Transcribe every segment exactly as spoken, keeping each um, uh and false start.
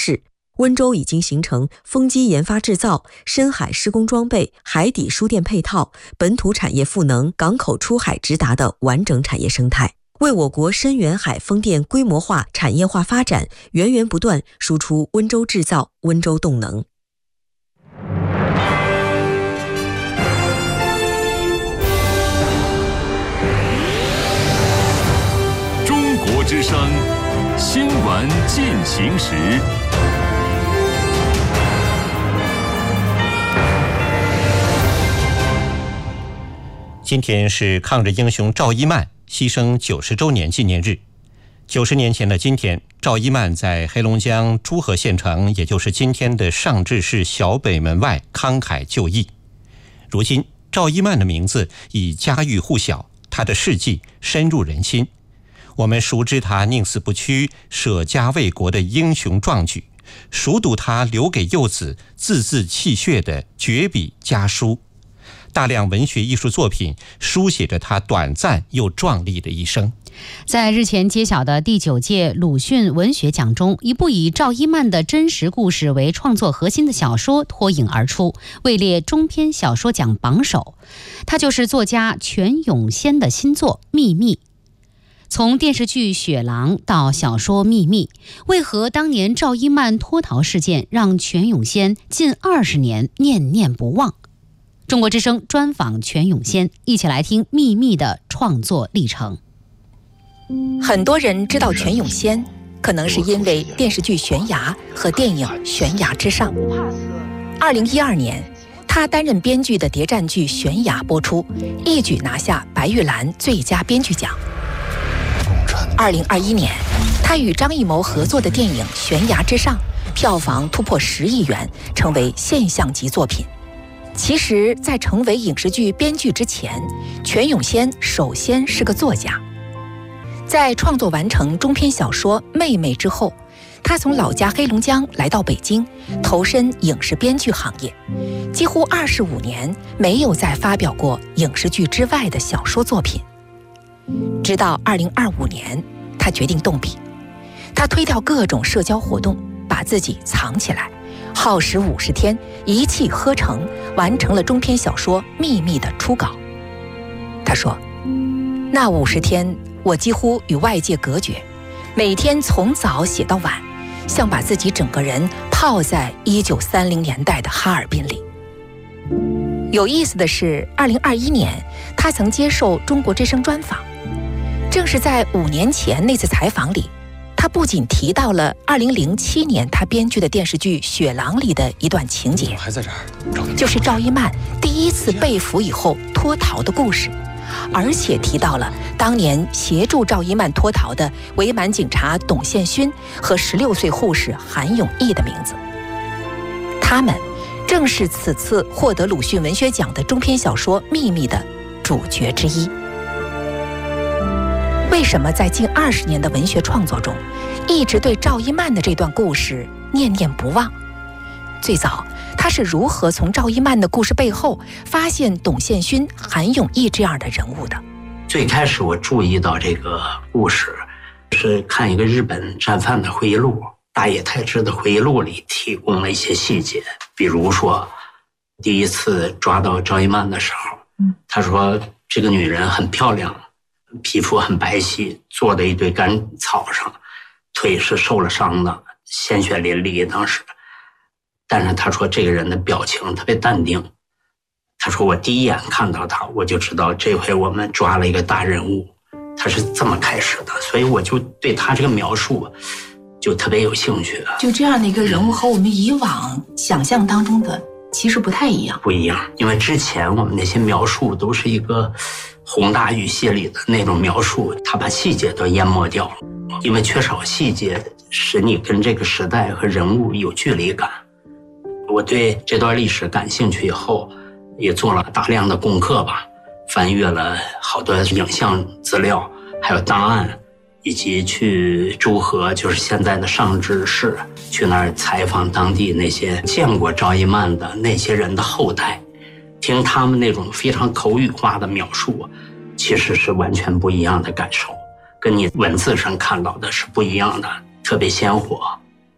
势。温州已经形成风机研发制造、深海施工装备、海底输电配套、本土产业赋能、港口出海直达的完整产业生态，为我国深远海风电规模化、产业化发展源源不断输出温州制造、温州动能。 中国之声新闻进行时。 今天是抗日英雄赵一曼牺牲九十周年纪念日。九十年前的今天，赵一曼在黑龙江诸河县城，也就是今天的上治市小北门外慷慨就义。如今，赵一曼的名字已家喻户晓，她的事迹深入人心。我们熟知她宁死不屈、舍家为国的英雄壮举，熟读她留给幼子字字泣血的绝笔家书。大量文学艺术作品书写着他短暂又壮丽的一生。 在日前揭晓的第九届鲁迅文学奖中，一部以赵一曼的真实故事为创作核心的小说脱颖而出，位列中篇小说奖榜首。它就是作家全永先的新作《秘密》。从电视剧《雪狼》到小说《秘密》，为何当年赵一曼脱逃事件让全永先近二十年念念不忘？中国之声专访全永先，一起来听《秘密》的创作历程。 很多人知道全永先，可能是因为电视剧《悬崖》和电影《悬崖之上》。二零一二年，他担任编剧的谍战剧《悬崖》播出，一举拿下白玉兰最佳编剧奖。二零二一年，他与张艺谋合作的电影《悬崖之上》票房突破十亿元，成为现象级作品。其实，在成为影视剧编剧之前，全永先首先是个作家。在创作完成中篇小说《妹妹》之后，他从老家黑龙江来到北京，投身影视编剧行业，几乎二十五年没有再发表过影视剧之外的小说作品。直到二零二五年，他决定动笔，他推掉各种社交活动，把自己藏起来，耗时五十天，一气呵成，完成了中篇小说《秘密》的初稿。他说，那五十天我几乎与外界隔绝，每天从早写到晚，像把自己整个人泡在一九三零年代的哈尔滨里。有意思的是，二零二一年他曾接受中国之声专访，正是在五年前那次采访里，他不仅提到了二零零七年他编剧的电视剧《雪狼》里的一段情节， 还在这儿， 就是赵一曼第一次被俘以后脱逃的故事，而且提到了当年协助赵一曼脱逃的伪满警察董宪勋和十六岁护士韩永义的名字。他们正是此次获得鲁迅文学奖的中篇小说《秘密》的主角之一。为什么在近二十年的文学创作中，一直对赵一曼的这段故事念念不忘？最早，他是如何从赵一曼的故事背后发现董宪勋、韩永义这样的人物的？ 最开始我注意到这个故事，是看一个日本战犯的回忆录，大野太志的回忆录里提供了一些细节，比如说，第一次抓到赵一曼的时候，他说这个女人很漂亮，皮肤很白皙，坐在一堆干草上，腿是受了伤的，鲜血淋漓当时。但是他说这个人的表情特别淡定，他说我第一眼看到他，我就知道这回我们抓了一个大人物，他是这么开始的，所以我就对他这个描述就特别有兴趣。 就这样的一个人物和我们以往想象当中的其实不太一样。 不一样，因为之前我们那些描述都是一个宏大语系里的那种描述，他把细节都淹没掉了，因为缺少细节使你跟这个时代和人物有距离感。我对这段历史感兴趣以后，也做了大量的功课吧，翻阅了好多影像资料，还有档案，以及去诸河，就是现在的上治市，去那儿采访当地那些见过赵一曼的那些人的后代，听他们那种非常口语化的描述，其实是完全不一样的感受，跟你文字上看到的是不一样的，特别鲜活。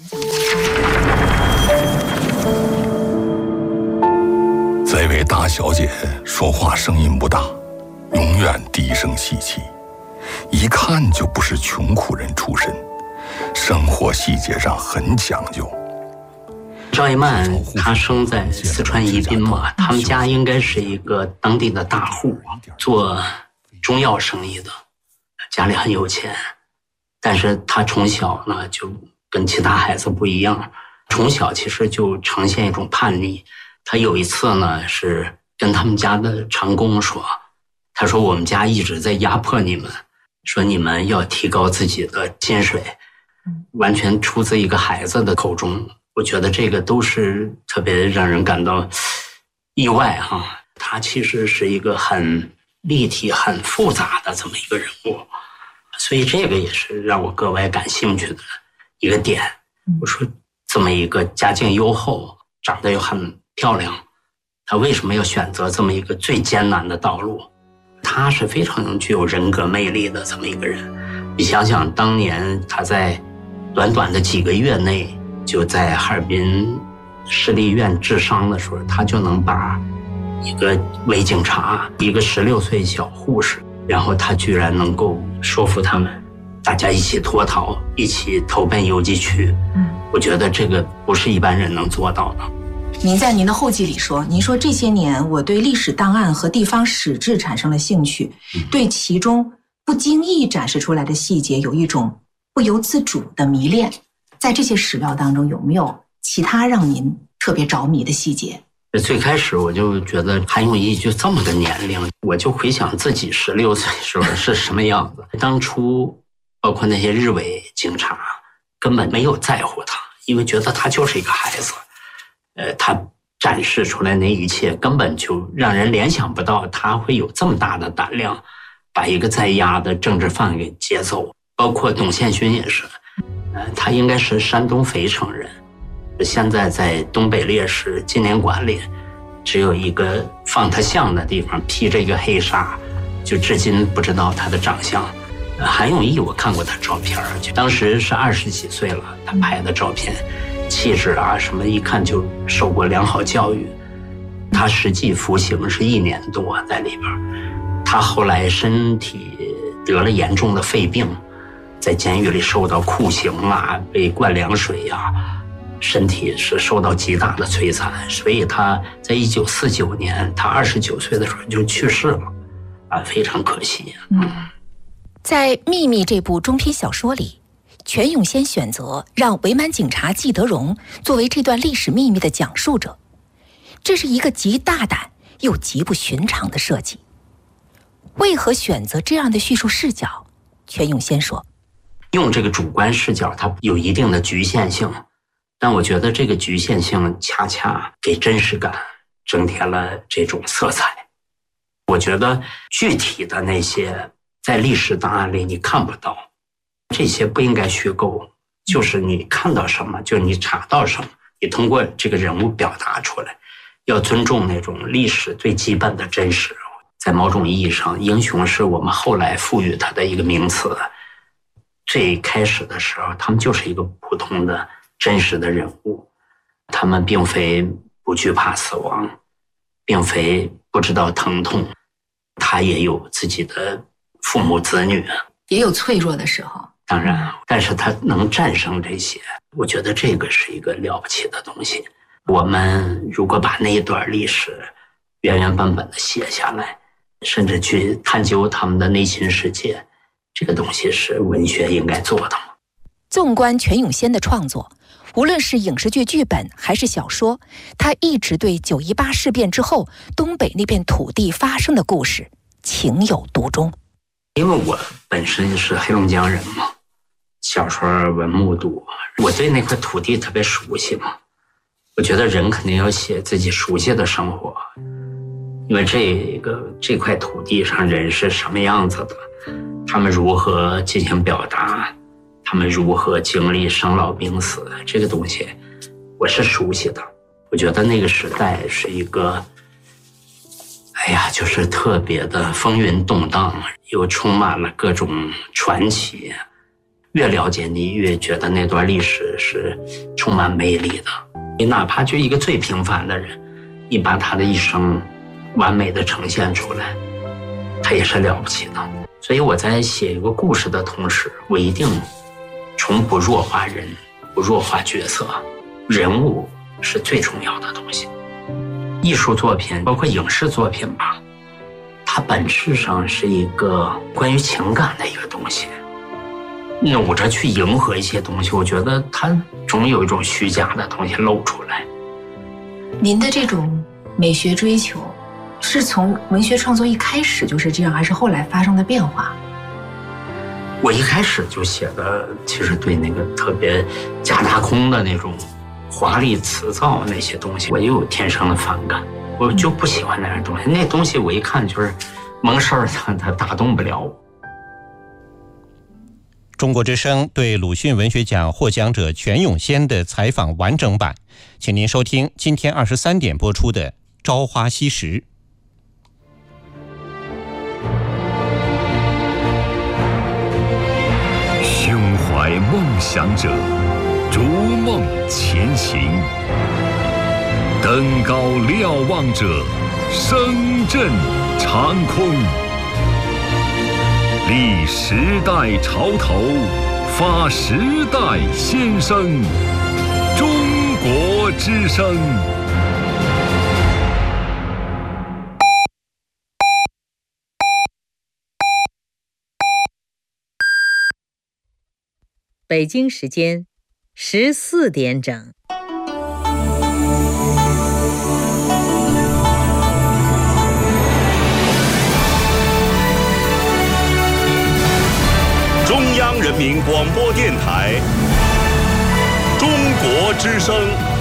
这位大小姐说话声音不大，永远低声细气，一看就不是穷苦人出身，生活细节上很讲究。 赵一曼她生在四川宜宾嘛，他们家应该是一个当地的大户，做中药生意的，家里很有钱。但是她从小呢就跟其他孩子不一样，从小其实就呈现一种叛逆。她有一次呢是跟他们家的长工说，他说我们家一直在压迫你们，说你们要提高自己的薪水，完全出自一个孩子的口中。我觉得这个都是特别让人感到意外哈。他其实是一个很立体、很复杂的这么一个人物，所以这个也是让我格外感兴趣的一个点。我说这么一个家境优厚、长得又很漂亮，他为什么要选择这么一个最艰难的道路？他是非常具有人格魅力的这么一个人。你想想，当年他在短短的几个月内，就在哈尔滨市立医院治伤的时候，他就能把一个伪警察，一个十六岁小护士，然后他居然能够说服他们，大家一起脱逃，一起投奔游击区。嗯，我觉得这个不是一般人能做到的。 您在您的后记里说，您说这些年我对历史档案和地方史志产生了兴趣，对其中不经意展示出来的细节有一种不由自主的迷恋。在这些史料当中，有没有其他让您特别着迷的细节？ 最开始我就觉得韩永义就这么个年龄，我就回想自己十六岁时候是什么样子。当初包括那些日伪警察根本没有在乎他，因为觉得他就是一个孩子。呃，他展示出来那一切根本就让人联想不到他会有这么大的胆量把一个在押的政治犯给接走。包括董宪勋也是，呃，他应该是山东肥城人，现在在东北烈士纪念馆里只有一个放他像的地方披着一个黑纱，就至今不知道他的长相。呃、韩永义我看过他照片，就当时是二十几岁了，他拍的照片气质啊什么一看就受过良好教育。他实际服刑是一年多在里边，他后来身体得了严重的肺病，在监狱里受到酷刑啊，被灌凉水啊，身体是受到极大的摧残，所以他在一九四九年他二十九岁的时候就去世了啊，非常可惜。嗯， 在《秘密》这部中篇小说里，全永先选择让伪满警察季德荣作为这段历史秘密的讲述者，这是一个极大胆又极不寻常的设计。为何选择这样的叙述视角？全永先说， 用这个主观视角它有一定的局限性，但我觉得这个局限性恰恰给真实感增添了这种色彩。我觉得具体的那些在历史档案里你看不到，这些不应该虚构，就是你看到什么就你查到什么，你通过这个人物表达出来，要尊重那种历史最基本的真实。在某种意义上，英雄是我们后来赋予它的一个名词。最开始的时候他们就是一个普通的真实的人物，他们并非不惧怕死亡，并非不知道疼痛，他也有自己的父母子女， 也有脆弱的时候， 当然，但是他能战胜这些，我觉得这个是一个了不起的东西。我们如果把那一段历史原原本本的写下来，甚至去探究他们的内心世界，这个东西是文学应该做的。 纵观全永先的创作，无论是影视剧剧本还是小说，他一直对九一八事变之后东北那片土地发生的故事情有独钟。 因为我本身是黑龙江人嘛，小时候文目睹，我对那块土地特别熟悉嘛。我觉得人肯定要写自己熟悉的生活，因为这个这块土地上人是什么样子的，他们如何进行表达，他们如何经历生老病死，这个东西我是熟悉的。我觉得那个时代是一个哎呀，就是特别的风云动荡，又充满了各种传奇。 越了解你，越觉得那段历史是充满魅力的。你哪怕就一个最平凡的人，你把他的一生完美的呈现出来，他也是了不起的。所以我在写一个故事的同时，我一定从不弱化人，不弱化角色，人物是最重要的东西。艺术作品，包括影视作品吧，它本质上是一个关于情感的一个东西。努着去迎合一些东西，我觉得它总有一种虚假的东西露出来。 您的这种美学追求，是从文学创作一开始就是这样，还是后来发生的变化？ 我一开始就写的，其实对那个特别假大空的那种华丽辞藻那些东西，我也有天生的反感，我就不喜欢那样东西。那东西我一看就是蒙事儿的，它打动不了我。 中国之声对鲁迅文学奖获奖者全永先的采访完整版，请您收听今天二十三点播出的《朝花夕拾》。 胸怀梦想者，逐梦前行；登高瞭望者，声震长空。立时代潮头，发时代先声。中国之声。 北京时间十四点整。 中央人民广播电台，中国之声。